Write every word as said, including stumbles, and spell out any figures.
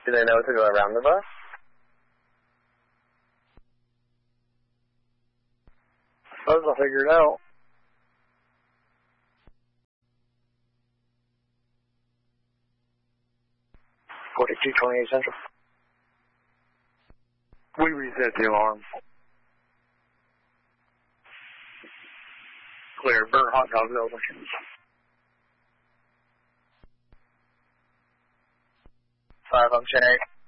Do they know to go around the bus? I suppose I'll figure it out. forty-two twenty-eight Central. We reset the alarm. Clear. Burnt hot dogs over. Five on ten eight.